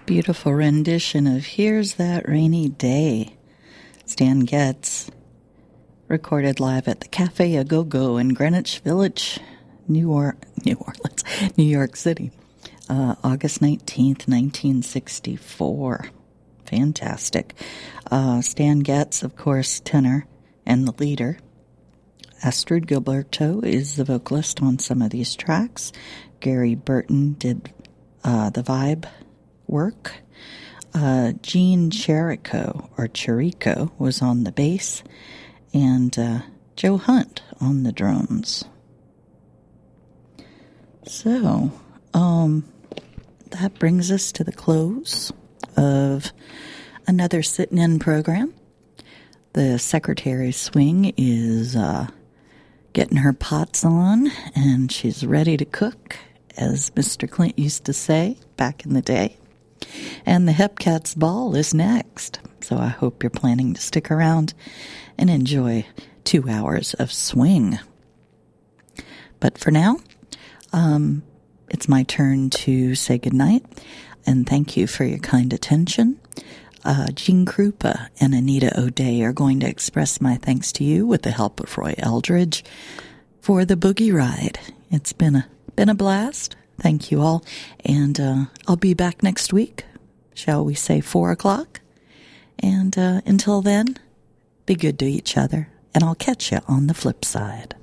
Beautiful rendition of Here's That Rainy Day. Stan Getz, recorded live at the Cafe A Go-Go in Greenwich Village, New York City, August 19th, 1964. Fantastic. Stan Getz, of course, tenor and the leader. Astrid Gilberto is the vocalist on some of these tracks. Gary Burton did the vibe work. Gene Chirico was on the bass, and Joe Hunt on the drums. So, that brings us to the close of another Sittin' In program. The Secretary Swing is getting her pots on, and she's ready to cook, as Mr. Clint used to say back in the day. And the Hepcats Ball is next, so I hope you're planning to stick around and enjoy 2 hours of swing. But for now, it's my turn to say goodnight, and thank you for your kind attention. Gene Krupa and Anita O'Day are going to express my thanks to you with the help of Roy Eldridge for the boogie ride. It's been a blast. Thank you all, and I'll be back next week. Shall we say 4 o'clock? And until then, be good to each other, and I'll catch you on the flip side.